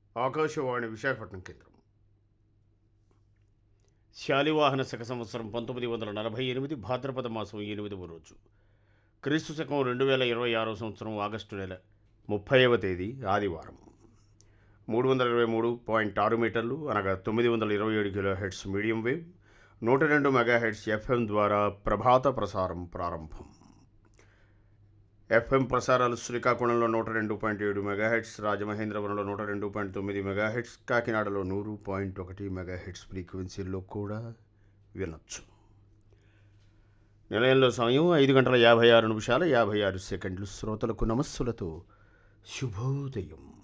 ఆకాశవాణి విశాఖపట్నం కేంద్రం. శాలివాహన శక సంవత్సరం 1948 భాద్రపద మాసం 8వ రోజు, క్రీస్తు శకం 2026 సంవత్సరం ఆగస్టు నెల 30వ తేదీ ఆదివారం. 323.6 మీటర్లు అనగా 927 kilo hertz medium wave, 102 megahertz FM ద్వారా ప్రభాత ప్రసారం ప్రారంభం. ఎఫ్ఎం ప్రసారాలు శ్రీకాకుళంలో 102.7 మెగాహెర్ట్జ్, రాజమహేంద్రవరంలో 102.9 మెగాహెర్ట్జ్, కాకినాడలో 100.1 మెగాహెర్ట్జ్ ఫ్రీక్వెన్సీల్లో కూడా వినొచ్చు. నిలయంలో సమయం 5:56 నిమిషాల 56 సెకండ్లు. శ్రోతలకు నమస్సులతో శుభోదయం.